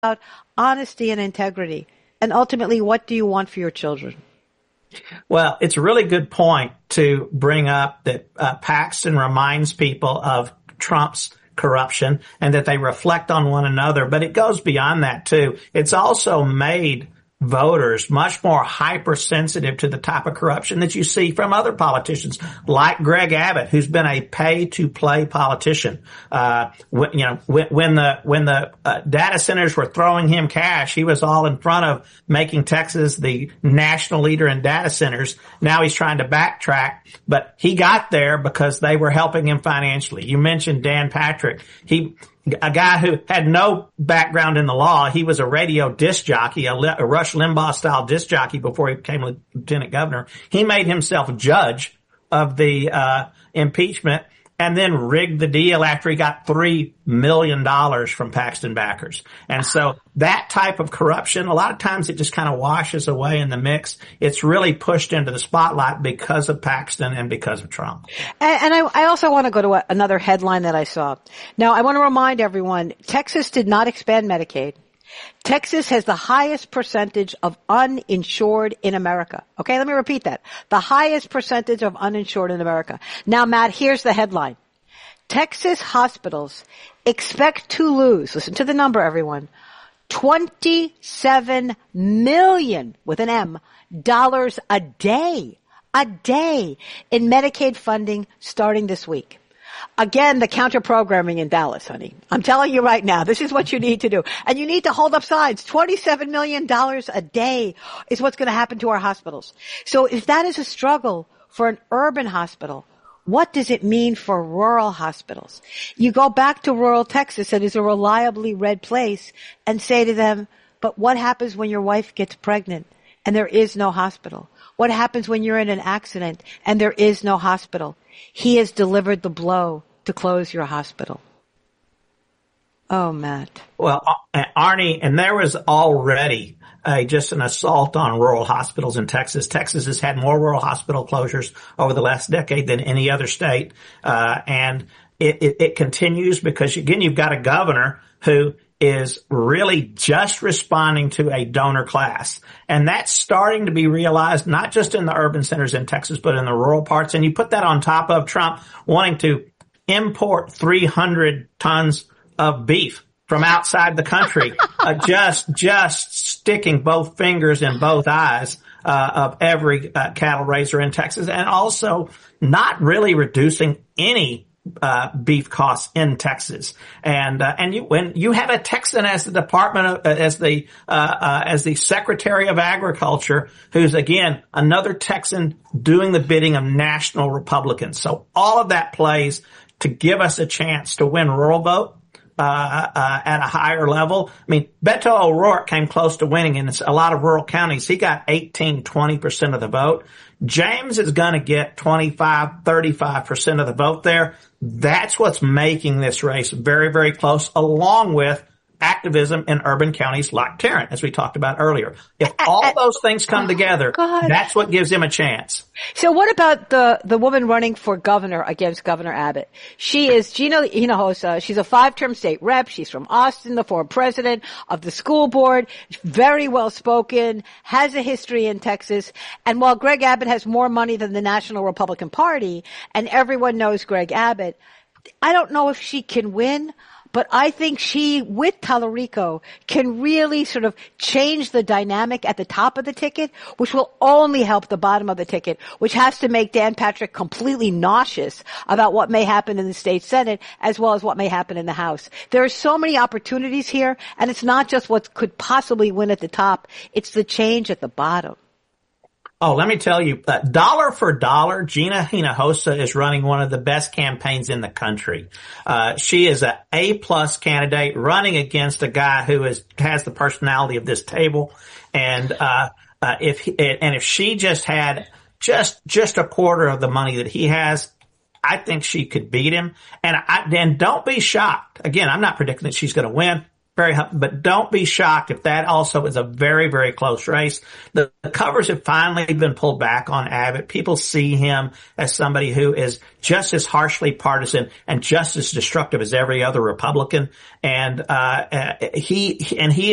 about honesty and integrity. And ultimately, what do you want for your children? Well, it's a really good point to bring up that Paxton reminds people of Trump's corruption and that they reflect on one another. But it goes beyond that, too. It's also made voters much more hypersensitive to the type of corruption that you see from other politicians, like Greg Abbott, who's been a pay-to-play politician. When the data centers were throwing him cash, he was all in front of making Texas the national leader in data centers. Now he's trying to backtrack, but he got there because they were helping him financially. You mentioned Dan Patrick. A guy who had no background in the law. He was a radio disc jockey, a Rush Limbaugh style disc jockey before he became lieutenant governor. He made himself judge of the impeachment and then rigged the deal after he got $3 million from Paxton backers. And so that type of corruption, a lot of times it just kind of washes away in the mix. It's really pushed into the spotlight because of Paxton and because of Trump. And I also want to go to another headline that I saw. Now, I want to remind everyone, Texas did not expand Medicaid. Texas has the highest percentage of uninsured in America. Okay, let me repeat that. The highest percentage of uninsured in America. Now, Matt, here's the headline. Texas hospitals expect to lose, listen to the number, everyone, $27 million, with an M, dollars a day in Medicaid funding starting this week. Again, the counter-programming in Dallas, honey. I'm telling you right now, this is what you need to do. And you need to hold up sides. $27 million a day is what's going to happen to our hospitals. So if that is a struggle for an urban hospital, what does it mean for rural hospitals? You go back to rural Texas, that is a reliably red place, and say to them, but what happens when your wife gets pregnant and there is no hospital? What happens when you're in an accident and there is no hospital? He has delivered the blow to close your hospital. Oh, Matt. Well, Arnie, and there was already just an assault on rural hospitals in Texas. Texas has had more rural hospital closures over the last decade than any other state. And it continues because, again, you've got a governor who is really just responding to a donor class. And that's starting to be realized not just in the urban centers in Texas, but in the rural parts. And you put that on top of Trump wanting to import 300 tons of beef from outside the country, just sticking both fingers in both eyes of every cattle raiser in Texas, and also not really reducing any beef costs in Texas. When you have a Texan as the as the Secretary of Agriculture, who's again another Texan doing the bidding of national Republicans. So all of that plays to give us a chance to win rural vote at a higher level. I mean, Beto O'Rourke came close to winning in a lot of rural counties. He got 18-20% of the vote. James is going to get 25-35% of the vote there. That's what's making this race very, very close, along with activism in urban counties like Tarrant, as we talked about earlier. If all those things come together, that's what gives him a chance. So what about the woman running for governor against Governor Abbott? She is Gina Hinojosa. She's a 5-term state rep. She's from Austin, the former president of the school board, very well spoken, has a history in Texas. And while Greg Abbott has more money than the National Republican Party, and everyone knows Greg Abbott, I don't know if she can win. But I think she, with Tallarico, can really sort of change the dynamic at the top of the ticket, which will only help the bottom of the ticket, which has to make Dan Patrick completely nauseous about what may happen in the state Senate as well as what may happen in the House. There are so many opportunities here, and it's not just what could possibly win at the top. It's the change at the bottom. Oh, let me tell you, dollar for dollar, Gina Hinojosa is running one of the best campaigns in the country. She is an A-plus candidate running against a guy who has the personality of this table. And if she just had just a quarter of the money that he has, I think she could beat him. And don't be shocked. Again, I'm not predicting that she's going to win. But don't be shocked if that also is a very, very close race. The covers have finally been pulled back on Abbott. People see him as somebody who is just as harshly partisan and just as destructive as every other Republican. And he